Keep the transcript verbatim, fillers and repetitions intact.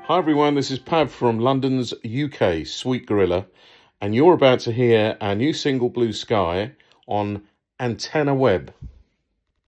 Hi everyone, this is Pav from London's U K, Sweet Gorilla, and you're about to hear our new single Blue Sky on Antenna Web.